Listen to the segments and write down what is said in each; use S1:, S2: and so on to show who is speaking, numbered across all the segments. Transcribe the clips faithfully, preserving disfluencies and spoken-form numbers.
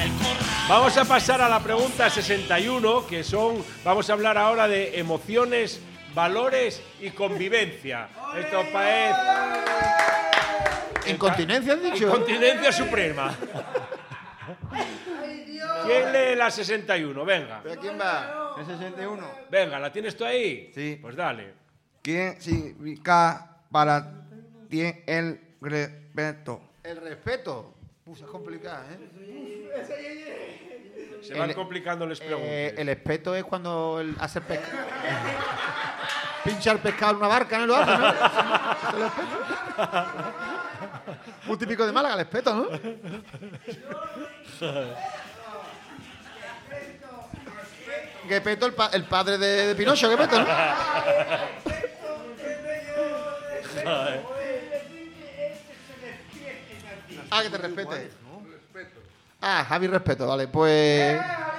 S1: Vamos a pasar a la pregunta sesenta y uno, que son, vamos a hablar ahora de emociones, valores y convivencia. Esto es...
S2: ¿Incontinencia has dicho?
S1: Incontinencia suprema. ¿Quién lee la sesenta y uno? Venga.
S2: ¿Pero quién va? ¿El sesenta y uno?
S1: Venga, ¿la tienes tú ahí?
S2: Sí.
S1: Pues dale.
S2: ¿Quién significa para ti el respeto? ¿El respeto? Uf, es complicado, ¿eh?
S1: Se van
S2: El-
S1: complicando las preguntas.
S2: Eh, el respeto es cuando el, hace pesca. Pincha el pescado en una barca, ¿no? Lo hace, ¿no? Es el respeto. Muy típico de Málaga, el respeto, ¿no? Gepetto, el, pa- el padre de, de Pinocho, Gepetto, ¿no? Ah, que te respete. Ah, Javi respeto, vale, pues...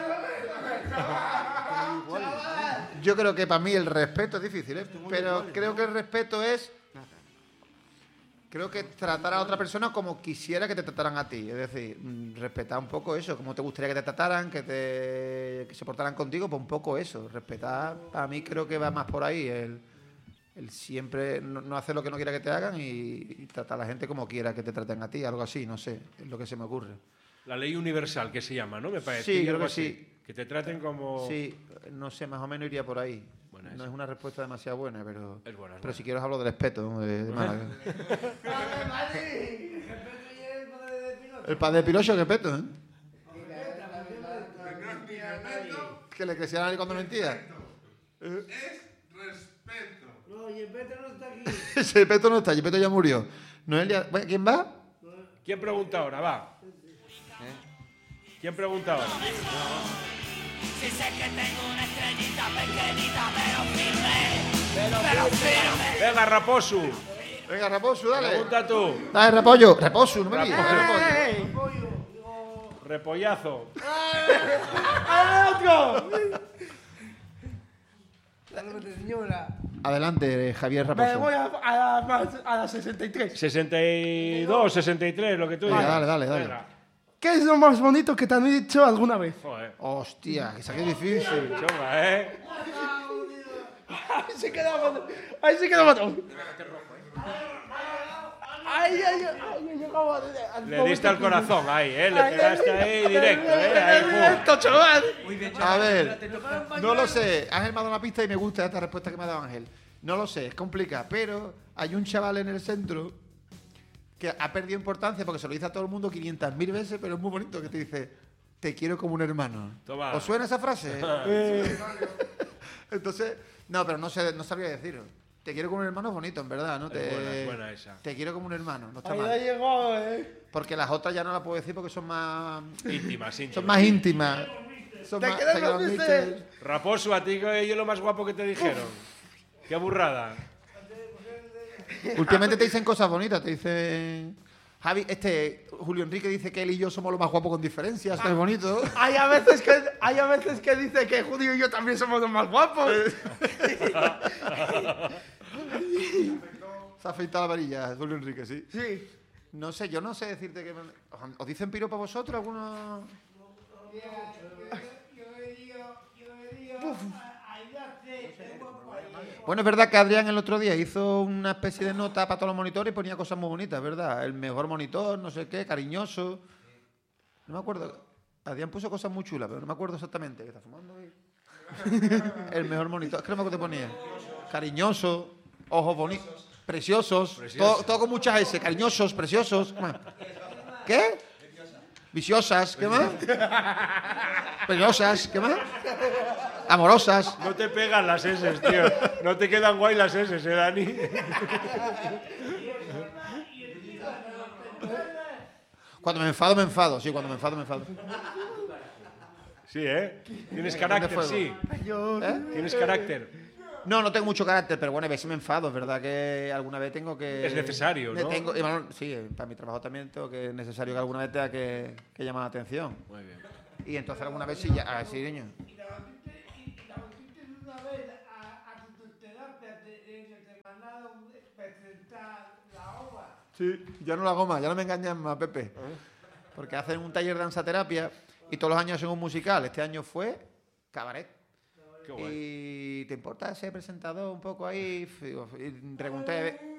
S2: Yo creo que para mí el respeto es difícil, ¿eh? Pero creo que el respeto es... Creo que tratar a otra persona como quisiera que te trataran a ti. Es decir, mm, respetar un poco eso, como te gustaría que te trataran, que te que se portaran contigo, pues un poco eso. Respetar, a mí creo que va más por ahí. El, el siempre no, no hacer lo que no quiera que te hagan y, y tratar a la gente como quiera que te traten a ti, algo así, no sé, es lo que se me ocurre.
S1: La ley universal, que se llama, ¿no? Me parece.
S2: Sí, creo
S1: algo
S2: que
S1: así.
S2: sí.
S1: Que te traten como...
S2: Sí, no sé, más o menos iría por ahí.
S1: Buena
S2: No
S1: esa.
S2: es una respuesta demasiado buena, pero,
S1: Es buena, es
S2: pero
S1: buena.
S2: si quieres hablo del respeto de, de Málaga. El padre de Pinocho, qué peto, ¿eh? Que le crecían a él cuando mentía.
S3: Es respeto.
S4: No, y el Peto no está aquí.
S2: Ese Peto no está, el Peto ya murió. Noelia, bueno, ¿quién va?
S1: ¿Quién pregunta ahora? Va. ¿Quién pregunta ahora?
S5: Si sé que tengo una estrellita pequeñita, pero firme, pero firme.
S1: Venga, Raposu.
S2: Venga, Raposo, dale.
S1: Pregunta tú.
S2: Dale, Repollo. Reposo, no me líes.
S1: Raposo. Repollazo.
S4: Cálmate, señora.
S2: Adelante, Javier
S4: Me
S2: Raposo.
S4: voy a, a, la, a la sesenta y tres.
S1: sesenta y dos, sesenta y tres, lo que tú
S2: Venga,
S1: digas.
S2: dale, dale, dale.
S1: Venga.
S4: ¿Qué es lo más bonito que te han dicho alguna vez?
S1: Joder.
S2: Hostia, que saqué difícil.
S1: Chunga, ¿eh?
S4: Ahí se quedaba. Ahí se quedaba. Ay, ay, ay, ay, llegaba al
S1: Le diste al corazón ahí, ¿eh? Le
S4: Ay,
S1: pegaste
S4: ay,
S1: ahí directo, ¿eh? Ahí, pum.
S4: Esto, chaval.
S2: A ver, no lo sé. Ángel me ha dado una pista y me gusta esta respuesta que me ha dado Ángel. No lo sé, es complicado, pero hay un chaval en el centro que ha perdido importancia porque se lo dice a todo el mundo quinientas mil veces, pero es muy bonito que te dice, te quiero como un hermano.
S1: Toma.
S2: ¿Os suena esa frase? Entonces, no, pero no sé, no sabría decirlo. Te quiero como un hermano es bonito, en verdad, ¿no? Te,
S1: Es buena, es buena esa.
S2: Te quiero como un hermano, no está
S4: Ahí ha
S2: mal.
S4: llegado, eh.
S2: Porque las otras ya no las puedo decir porque son más...
S1: Íntimas, íntimas.
S2: Son más íntimas. Son
S4: Te
S2: más,
S4: queremos,
S2: te queremos,
S4: mister.
S2: mister.
S1: Raposo, a ti que es lo más guapo que te dijeron. Qué burrada.
S2: Últimamente te dicen cosas bonitas, te dicen... Javi, este, Julio Enrique dice que él y yo somos los más guapos con diferencias, que es bonito.
S4: Hay a veces que, hay a veces que dice que Julio y yo también somos los más guapos.
S2: Se ha afeitado la varilla, Julio Enrique, sí.
S4: Sí.
S2: No sé, yo no sé decirte que... ¿Os- ¿Os dicen piropa vosotros algunos? Bueno, es verdad que Adrián el otro día hizo una especie de nota para todos los monitores y ponía cosas muy bonitas, ¿verdad? El mejor monitor, no sé qué, cariñoso. No me acuerdo. Adrián puso cosas muy chulas, pero no me acuerdo exactamente. ¿Qué está fumando ahí? El mejor monitor. Es que no me acuerdo qué ponía. Cariñoso, ojos bonitos, preciosos.
S1: Preciosos.
S2: Todo, todo con muchas S. Cariñosos, preciosos. ¿Qué más? ¿Qué? Viciosas. ¿Qué más? Peligrosas. ¿Qué más? Amorosas.
S1: No te pegan las S, tío. No te quedan guay las S, ¿eh, Dani?
S2: Cuando me enfado, me enfado. Sí, cuando me enfado, me enfado.
S1: Sí, ¿eh? Tienes
S2: Venga,
S1: carácter,
S2: prende
S1: sí.
S4: Yo,
S2: ¿Eh?
S1: Tienes carácter.
S2: No, no tengo mucho carácter, pero bueno, a veces me enfado, es verdad que alguna vez tengo que...
S1: Es necesario, ¿no?
S2: Tengo, y bueno, sí, para mi trabajo también tengo que es necesario que alguna vez tenga que, que llamar la atención.
S1: Muy bien.
S2: Y entonces alguna vez sí, ya, ah, sí, niño.
S4: una vez a, a tu terapia te, te mandaron presentar la obra.
S2: Sí, ya no lo hago más, ya no me engañan más, Pepe. Porque hacen un taller de danzaterapia Y todos los años hacen un musical. Este año fue Cabaret.
S1: Qué guay.
S2: Y ¿te importa ser presentador un poco ahí? Y pregunté,